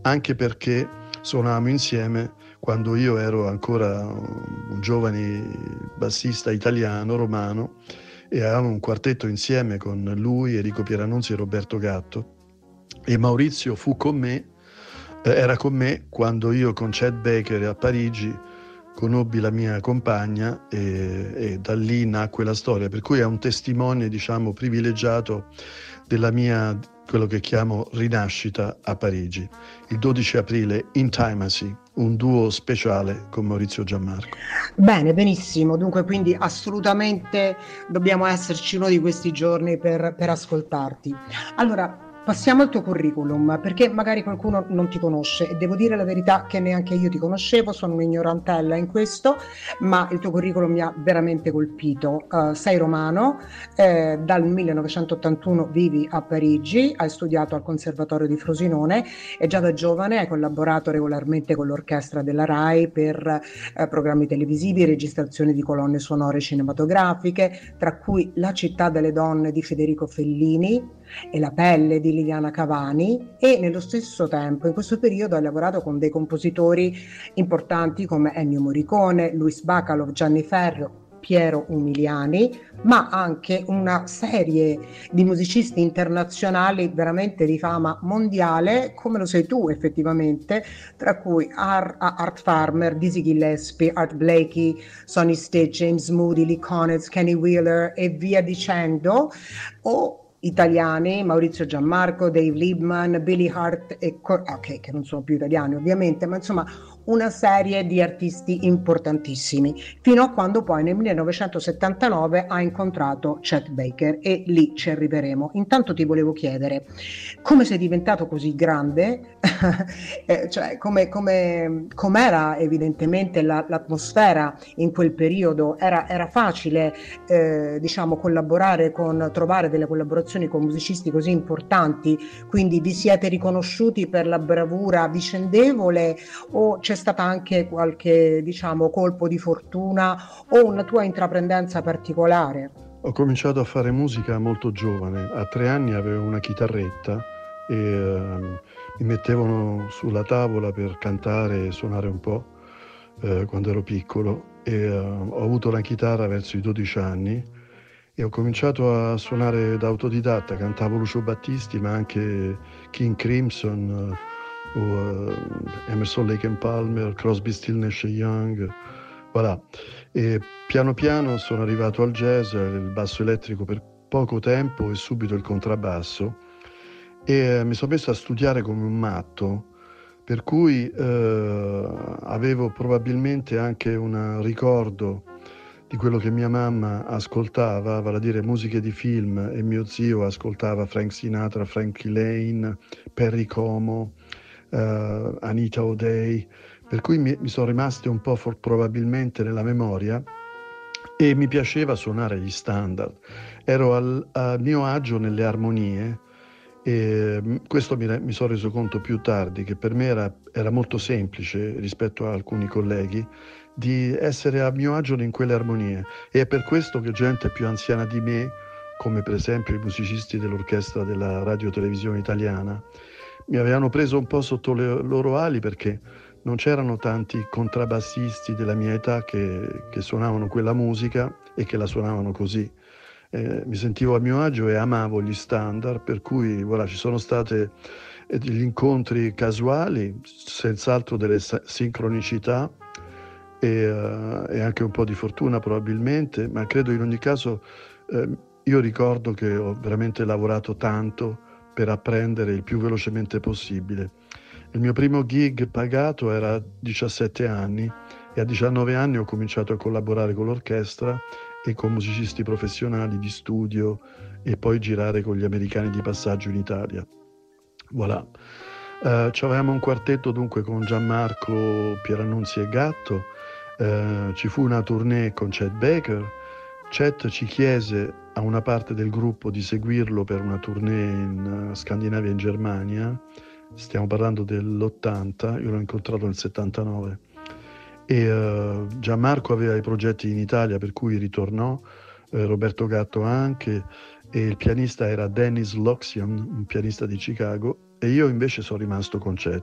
anche perché suonavamo insieme quando io ero ancora un giovane bassista italiano, romano, e avevamo un quartetto insieme con lui, Enrico Pieranunzi e Roberto Gatto. E Maurizio fu con me, era con me quando io con Chet Baker a Parigi conobbi la mia compagna e da lì nacque la storia, per cui è un testimone, diciamo, privilegiato della mia, quello che chiamo rinascita a Parigi. Il 12 aprile, Intimacy, un duo speciale con Maurizio Giammarco. Bene, benissimo. Dunque, quindi assolutamente dobbiamo esserci uno di questi giorni per ascoltarti. Allora, passiamo al tuo curriculum, perché magari qualcuno non ti conosce e devo dire la verità che neanche io ti conoscevo, sono un'ignorantella in questo, ma il tuo curriculum mi ha veramente colpito. Sei romano, dal 1981 vivi a Parigi, hai studiato al Conservatorio di Frosinone e già da giovane hai collaborato regolarmente con l'orchestra della RAI per programmi televisivi, registrazioni di colonne sonore cinematografiche, tra cui La città delle donne di Federico Fellini e La pelle di Liliana Cavani, e nello stesso tempo in questo periodo hai lavorato con dei compositori importanti come Ennio Morricone, Luis Bacalov, Gianni Ferro, Piero Umiliani, ma anche una serie di musicisti internazionali veramente di fama mondiale, come lo sei tu effettivamente, tra cui Art Farmer, Dizzy Gillespie, Art Blakey, Sonny Stitt, James Moody, Lee Konitz, Kenny Wheeler e via dicendo, o italiani, Maurizio Giammarco, Dave Liebman, Billy Hart ok, che non sono più italiani ovviamente, ma insomma una serie di artisti importantissimi, fino a quando poi nel 1979 ha incontrato Chet Baker e lì ci arriveremo. Intanto ti volevo chiedere come sei diventato così grande, cioè com'era evidentemente l'atmosfera in quel periodo, era facile diciamo trovare delle collaborazioni con musicisti così importanti, quindi vi siete riconosciuti per la bravura vicendevole o c'è stata anche qualche, diciamo, colpo di fortuna o una tua intraprendenza particolare? Ho cominciato a fare musica molto giovane, a 3 anni avevo una chitarretta e mi mettevano sulla tavola per cantare e suonare un po' quando ero piccolo e ho avuto la chitarra verso i 12 anni e ho cominciato a suonare da autodidatta, cantavo Lucio Battisti ma anche King Crimson o Emerson Lake and Palmer, Crosby, Still, Nash Young, voilà. E piano piano sono arrivato al jazz, il basso elettrico per poco tempo e subito il contrabbasso e mi sono messo a studiare come un matto, per cui avevo probabilmente anche un ricordo di quello che mia mamma ascoltava, vale a dire musiche di film, e mio zio ascoltava Frank Sinatra, Frankie Lane, Perry Como, Anita O'Day, per cui mi sono rimaste un po' probabilmente nella memoria e mi piaceva suonare gli standard. Ero a mio agio nelle armonie e questo mi sono reso conto più tardi che per me era molto semplice rispetto a alcuni colleghi di essere a mio agio in quelle armonie e è per questo che gente più anziana di me, come per esempio i musicisti dell'orchestra della Radio Televisione Italiana, mi avevano preso un po' sotto le loro ali perché non c'erano tanti contrabbassisti della mia età che suonavano quella musica e che la suonavano così. Mi sentivo a mio agio e amavo gli standard, per cui voilà, ci sono state degli incontri casuali, senz'altro delle sincronicità e anche un po' di fortuna probabilmente, ma credo in ogni caso io ricordo che ho veramente lavorato tanto per apprendere il più velocemente possibile. Il mio primo gig pagato era a 17 anni e a 19 anni ho cominciato a collaborare con l'orchestra e con musicisti professionali di studio e poi girare con gli americani di passaggio in Italia. Voilà. Avevamo un quartetto dunque con Gianmarco, Pieranunzi e Gatto. Ci fu una tournée con Chet Baker. Chet ci chiese a una parte del gruppo di seguirlo per una tournée in Scandinavia e in Germania. Stiamo parlando dell'80, io l'ho incontrato nel 79 e Gianmarco aveva i progetti in Italia per cui ritornò, Roberto Gatto anche, e il pianista era Dennis Loxian, un pianista di Chicago, e io invece sono rimasto con Chet.